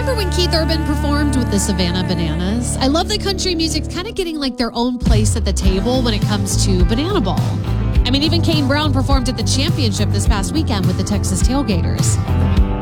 remember when Keith Urban performed with the Savannah Bananas? I love that country music's kind of getting like their own place at the table when it comes to Banana Ball. I mean, even Kane Brown performed at the championship this past weekend with the Texas Tailgaters.